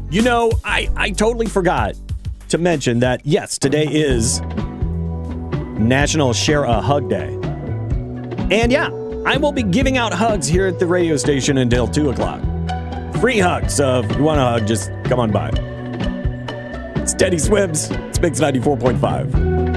You know, I totally forgot to mention that, yes, today is National Share a Hug Day. And yeah, I will be giving out hugs here at the radio station until 2 o'clock. Free hugs, so if you want a hug, just come on by. It's Teddy Swims. It's Mix 94.5.